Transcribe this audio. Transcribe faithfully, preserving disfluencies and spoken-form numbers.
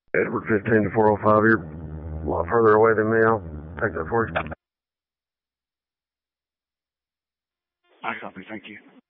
Edward fifteen to four oh five, you're a lot further away than me. I'll take that for you. I copy, thank you.